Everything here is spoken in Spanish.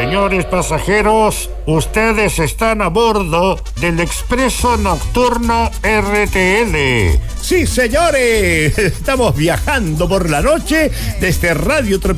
Señores pasajeros, ustedes están a bordo del Expreso Nocturno RTL. Sí, señores, estamos viajando por la noche desde Radio Tropical